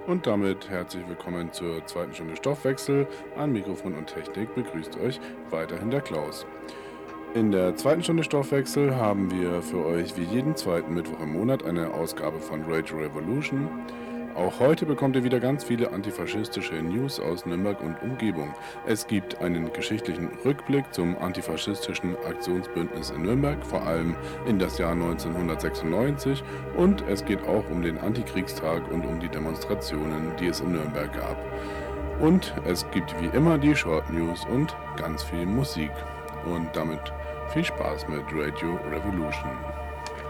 Und damit herzlich willkommen zur zweiten Stunde Stoffwechsel. An Mikrofon und Technik begrüßt euch weiterhin der Klaus. In der zweiten Stunde Stoffwechsel haben wir für euch wie jeden zweiten Mittwoch im Monat eine Ausgabe von Radio Revolution. Auch heute bekommt ihr wieder ganz viele antifaschistische News aus Nürnberg und Umgebung. Es gibt einen geschichtlichen Rückblick zum antifaschistischen Aktionsbündnis in Nürnberg, vor allem in das Jahr 1996, und es geht auch um den Antikriegstag und um die Demonstrationen, die es in Nürnberg gab. Und es gibt wie immer die Short News und ganz viel Musik. Und damit viel Spaß mit Radio Revolution.